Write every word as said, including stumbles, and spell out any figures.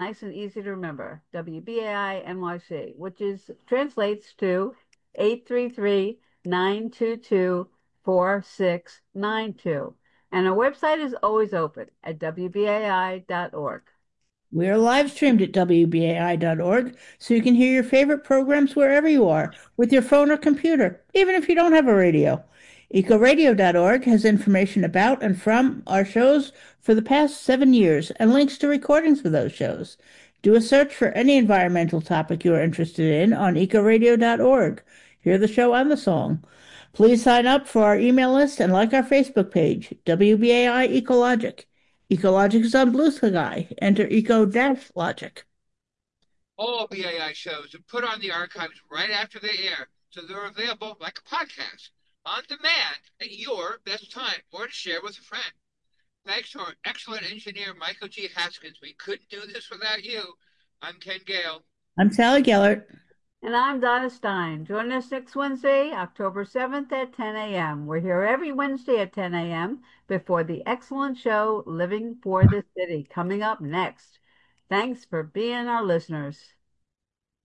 nice and easy to remember. W B A I N Y C, which is translates to eight three three, nine two two, four six nine two. And our website is always open at W B A I dot org. We are live streamed at W B A I dot org, so you can hear your favorite programs wherever you are with your phone or computer, even if you don't have a radio. Eco Radio dot org has information about and from our shows for the past seven years and links to recordings of those shows. Do a search for any environmental topic you are interested in on Eco Radio dot org. Hear the show on the song. Please sign up for our email list and like our Facebook page, W B A I Ecologic. Ecologic is on Blue Sky. Enter Eco-Logic. All B A I shows are put on the archives right after they air, so they're available like a podcast, on demand at your best time, or to share with a friend. Thanks to our excellent engineer, Michael G. Haskins. We couldn't do this without you. I'm Ken Gale. I'm Sally Gellert. And I'm Donna Stein. Join us next Wednesday, October seventh at ten a m. We're here every Wednesday at ten a m before the excellent show Living for the City coming up next. Thanks for being our listeners.